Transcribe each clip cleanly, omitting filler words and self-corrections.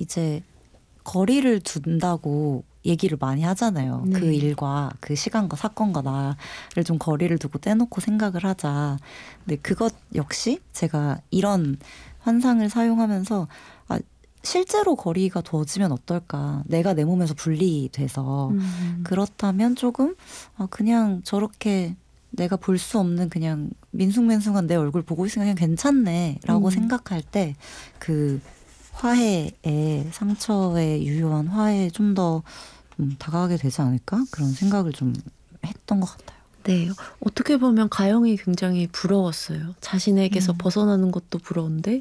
이제 거리를 둔다고 얘기를 많이 하잖아요. 네. 그 일과 그 시간과 사건과 나를 좀 거리를 두고 떼놓고 생각을 하자. 근데 그것 역시 제가 이런 환상을 사용하면서 실제로 거리가 두어지면 어떨까. 내가 내 몸에서 분리돼서 그렇다면 조금 그냥 저렇게 내가 볼 수 없는 그냥 민숭맨숭한 내 얼굴 보고 있으면 그냥 괜찮네 라고 생각할 때 그 화해에 상처에 유효한 화해에 좀 더 다가가게 되지 않을까? 그런 생각을 좀 했던 것 같아요. 네. 어떻게 보면 가영이 굉장히 부러웠어요. 자신에게서 벗어나는 것도 부러운데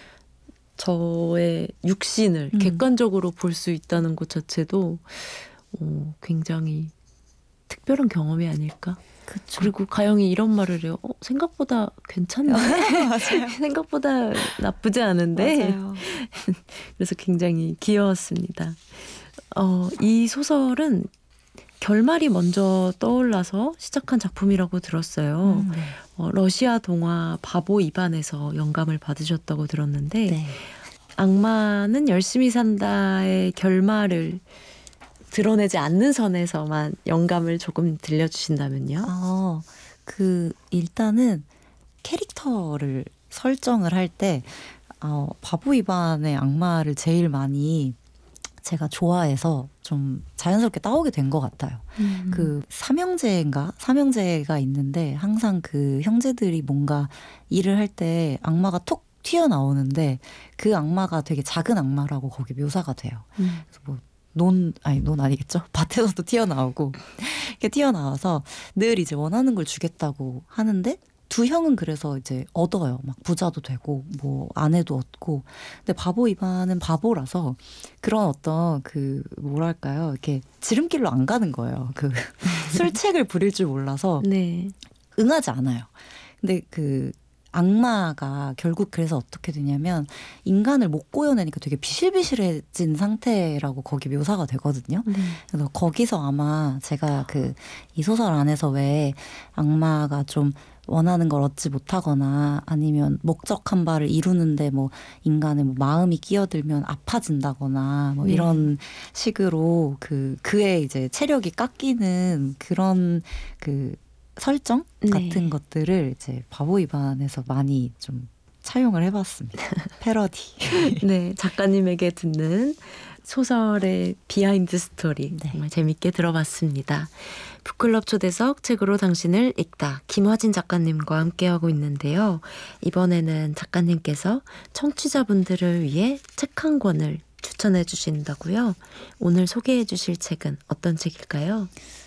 저의 육신을 객관적으로 볼 수 있다는 것 자체도 굉장히 특별한 경험이 아닐까? 그쵸. 그리고 가영이 이런 말을 해요. 생각보다 괜찮네. 맞아요. 생각보다 나쁘지 않은데. 맞아요. 그래서 굉장히 귀여웠습니다. 이 소설은 결말이 먼저 떠올라서 시작한 작품이라고 들었어요. 네. 러시아 동화 바보 이반에서 영감을 받으셨다고 들었는데 네. 악마는 열심히 산다의 결말을 드러내지 않는 선에서만 영감을 조금 들려주신다면요? 일단은 캐릭터를 설정을 할 때 바보 이반의 악마를 제일 많이 제가 좋아해서 좀 자연스럽게 따오게 된 것 같아요. 그 삼형제가 있는데 항상 그 형제들이 뭔가 일을 할 때 악마가 톡 튀어나오는데 그 악마가 되게 작은 악마라고 거기 묘사가 돼요. 그래서 뭐 논 아니겠죠? 밭에서도 튀어나오고 이렇게 튀어나와서 늘 이제 원하는 걸 주겠다고 하는데 두 형은 그래서 이제 얻어요. 막 부자도 되고 뭐 아내도 얻고. 근데 바보 이반은 바보라서 그런 어떤 그 뭐랄까요? 이렇게 지름길로 안 가는 거예요. 그 술책을 부릴 줄 몰라서 네. 응하지 않아요. 근데 그 악마가 결국 그래서 어떻게 되냐면 인간을 못 구해내니까 되게 비실비실해진 상태라고 거기 묘사가 되거든요. 그래서 거기서 아마 제가 이 소설 안에서 왜 악마가 좀 원하는 걸 얻지 못하거나 아니면 목적한 바를 이루는데 뭐 인간의 뭐 마음이 끼어들면 아파진다거나 뭐 이런 식으로 그의 이제 체력이 깎이는 그런 설정 같은 것들을 이제 바보 이반에서 많이 좀 차용을 해봤습니다. 패러디. 네, 작가님에게 듣는 소설의 비하인드 스토리 정말 재밌게 들어봤습니다. 북클럽 초대석 책으로 당신을 읽다 김화진 작가님과 함께하고 있는데요. 이번에는 작가님께서 청취자분들을 위해 책 한 권을 추천해 주신다고요. 오늘 소개해 주실 책은 어떤 책일까요?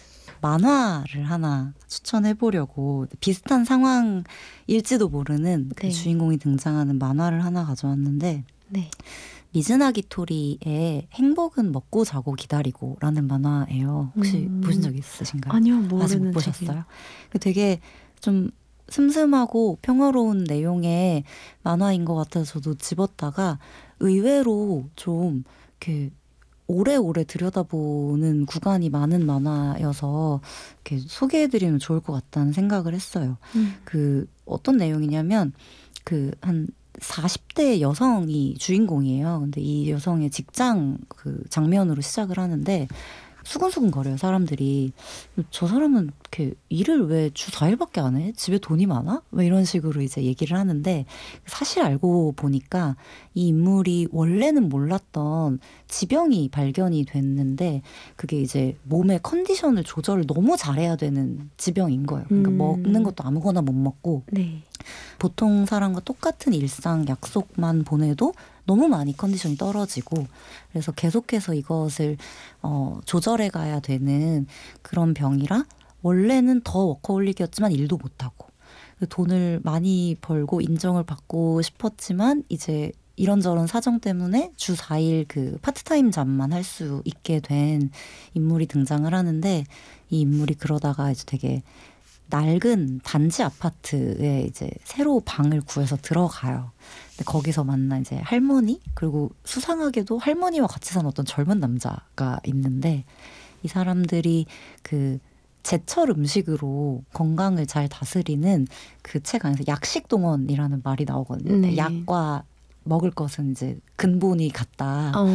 만화를 하나 추천해보려고 비슷한 상황일지도 모르는 그 주인공이 등장하는 만화를 하나 가져왔는데 미즈나기 토리의 행복은 먹고 자고 기다리고 라는 만화예요. 혹시 보신 적 있으신가요? 아니요. 모르는 아직 못 보셨어요? 되게 좀 슴슴하고 평화로운 내용의 만화인 것 같아서 저도 집었다가 의외로 좀 이렇게 오래오래 들여다보는 구간이 많은 만화여서 이렇게 소개해드리면 좋을 것 같다는 생각을 했어요. 어떤 내용이냐면 한 40대 여성이 주인공이에요. 근데 이 여성의 직장 장면으로 시작을 하는데 수근수근 거려요, 사람들이. 저 사람은 이렇게 일을 왜 주 4일밖에 안 해? 집에 돈이 많아? 왜 이런 식으로 이제 얘기를 하는데 사실 알고 보니까 이 인물이 원래는 몰랐던 지병이 발견이 됐는데 그게 이제 몸의 컨디션을 조절을 너무 잘해야 되는 지병인 거예요. 그러니까 먹는 것도 아무거나 못 먹고 보통 사람과 똑같은 일상 약속만 보내도 너무 많이 컨디션이 떨어지고 그래서 계속해서 이것을 조절해 가야 되는 그런 병이라 원래는 더 워커홀릭이었지만 일도 못하고 돈을 많이 벌고 인정을 받고 싶었지만 이제 이런저런 사정 때문에 주 4일 파트타임 잡만 할 수 있게 된 인물이 등장을 하는데 이 인물이 그러다가 이제 되게 낡은 단지 아파트에 이제 새로 방을 구해서 들어가요. 근데 거기서 만난 이제 할머니 그리고 수상하게도 할머니와 같이 사는 어떤 젊은 남자가 있는데 이 사람들이 제철 음식으로 건강을 잘 다스리는 그 책 안에서 약식 동원이라는 말이 나오거든요. 약과 먹을 것은 이제 근본이 같다.